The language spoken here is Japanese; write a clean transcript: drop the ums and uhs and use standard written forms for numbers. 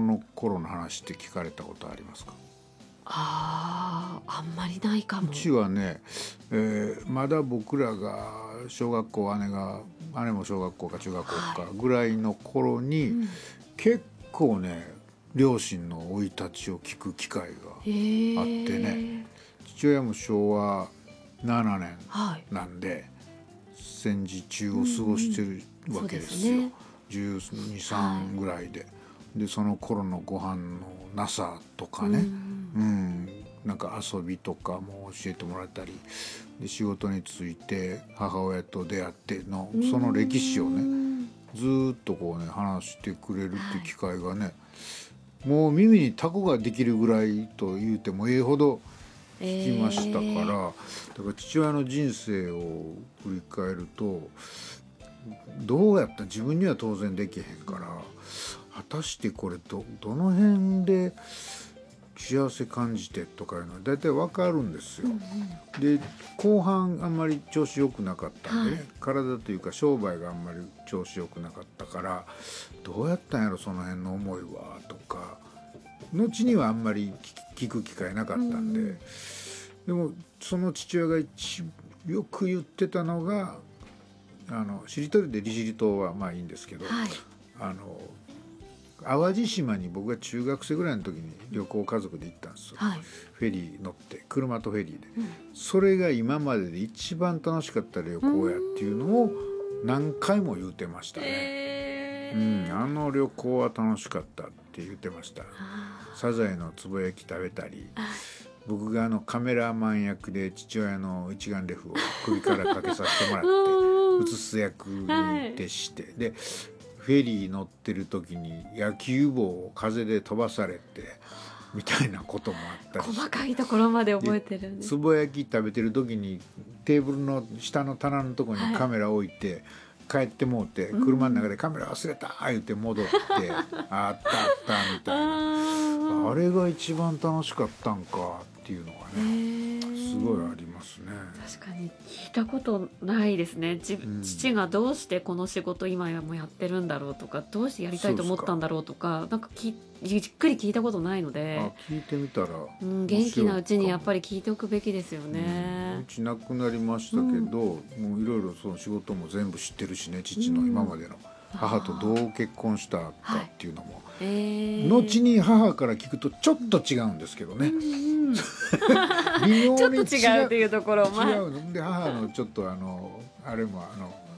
の頃の話って聞かれたことありますか？ あんまりないかも。 うちはね、まだ僕らが小学校、姉も小学校か中学校かぐらいの頃に、結構ね両親の生い立ちを聞く機会があってね、父親も昭和7年なんで、戦時中を過ごしてるわけですよ、12、3ぐらいで、でその頃のご飯のなさとかね、なんか遊びとかも教えてもらったりで、仕事について母親と出会ってのその歴史をねずっとこうね話してくれるっていう機会がね、もう耳にタコができるぐらいと言うてもほど聞きましたから、だから父親の人生を振り返ると、どうやった自分には当然できへんから、果たしてこれどの辺で幸せ感じてとかいうのは大体わかるんですよ、で後半あんまり調子良くなかったんでね、体というか商売があんまり調子良くなかったから、どうやったんやろその辺の思いはとか、後にはあんまり聞く機会なかったんで、でもその父親がよく言ってたのが、しりとりで利尻島はまあいいんですけど、淡路島に僕が中学生ぐらいの時に旅行家族で行ったんですよ、フェリー乗って、車とフェリーで、それが今までで一番楽しかった旅行やっていうのを何回も言うてましたね、あの旅行は楽しかったって言ってました。サザエのつぼ焼き食べたり、僕がカメラマン役で父親の一眼レフを首からかけさせてもらって写す役に徹して、でフェリー乗ってる時に野球帽を風で飛ばされてみたいなこともあったりして、 細かいところまで覚えてるんです。 つぼ焼き食べてる時にテーブルの下の棚のところにカメラ置いて、帰ってもうて車の中でカメラ忘れた言って戻ってあったみたいな、あれが一番楽しかったんかっていうのがねすごいありますね。 確かに聞いたことないですね。父がどうしてこの仕事今もやってるんだろうとか、どうしてやりたいと思ったんだろうとか、なんかじっくり聞いたことないので、 聞いてみたら、 元気なうちにやっぱり聞いておくべきですよね。 うち亡くなりましたけど、もういろいろその仕事も全部知ってるしね、父の今までの母とどう結婚したかっていうのも、後に母から聞くとちょっと違うんですけどね、微妙にちょっと違うというところも違うので、母のちょっとあれも